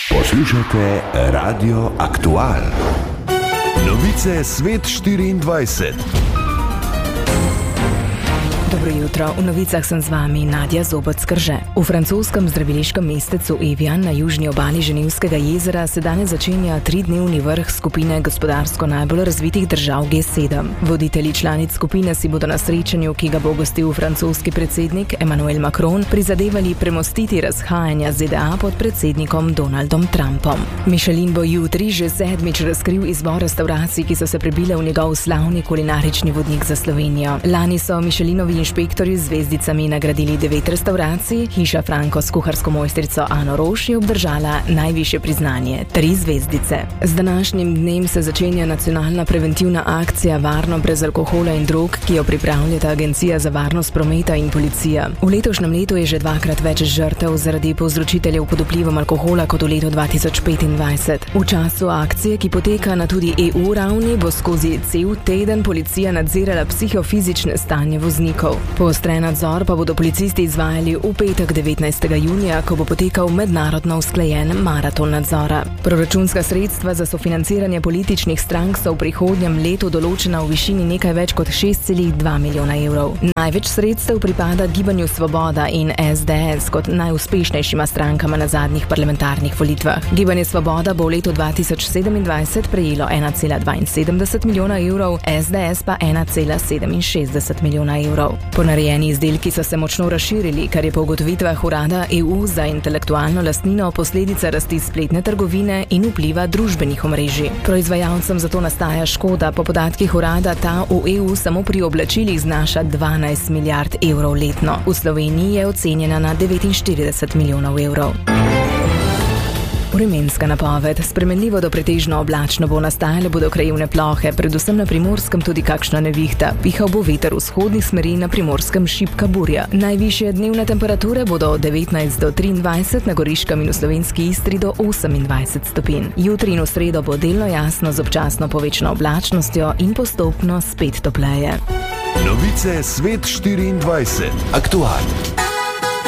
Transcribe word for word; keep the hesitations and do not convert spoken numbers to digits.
Poslušate Radio Aktual. Novice Svet štiriindvajset. Dobro jutro, v novicah sem z vami Nadja Zobec-Krže. V francoskem zdraviliškem mestecu Evian na južni obali Ženevskega jezera se danes začenja tridnevni vrh skupine gospodarsko najbolj razvitih držav G sedem. Voditelji članic skupine si bodo na srečanju, ki ga bo gostil francoski predsednik Emmanuel Macron, prizadevali premostiti razhajanja Z D A pod predsednikom Donaldom Trumpom. Michelin bo jutri že sedmič razkril izbor restavracij, ki so se prebile v njegov slavni kulinarični vodnik za Slovenijo. Lani so Michelinovi inšpektorji z zvezdicami nagradili devet restavracij, hiša Franko s kuharsko mojstrico Ano Roš je obdržala najvišje priznanje, tri zvezdice. Z današnjim dnem se začenja nacionalna preventivna akcija Varno brez alkohola in drog, ki jo pripravljata Agencija za varnost prometa in policija. V letošnjem letu je že dvakrat več žrtev zaradi povzročiteljev pod vplivom alkohola kot v letu dva tisoč petindvajset. V času akcije, ki poteka na tudi E U ravni, bo skozi cel teden policija nadzirala psihofizične stanje voznikov. Poostren nadzor pa bodo policisti izvajali v petek devetnajstega junija, ko bo potekal mednarodno usklajen maraton nadzora. Proračunska sredstva za sofinanciranje političnih strank so v prihodnjem letu določena v višini nekaj več kot šest celih dva milijona evrov. Največ sredstev pripada Gibanju Svoboda in S D S kot najuspešnejšima strankama na zadnjih parlamentarnih volitvah. Gibanje Svoboda bo v letu dva tisoč sedemindvajset prejelo ena cela dvainsedemdeset milijona evrov, S D S pa ena cela sedeminšestdeset milijona evrov. Ponarejeni izdelki so se močno razširili, kar je po ugotovitvah urada E U za intelektualno lastnino posledica rasti spletne trgovine in vpliva družbenih omrežij. Proizvajalcem zato nastaja škoda, po podatkih urada ta v E U samo pri oblačilih znaša dvanajst milijard evrov letno. V Sloveniji je ocenjena na devetinštirideset milijonov evrov. Vremenska napoved. Spremenljivo do pretežno oblačno bo, nastajale bodo krajevne plohe, predvsem na Primorskem tudi kakšna nevihta. Pihal bo veter vzhodnih smeri, na Primorskem šibka burja. Najvišje dnevne temperature bodo od devetnajst do triindvajset, na Goriškem in v Slovenski Istri do osemindvajset stopinj. Jutri in v sredo bo delno jasno z občasno povečano oblačnostjo in postopno spet topleje. Novice Svet štiriindvajset. Aktual.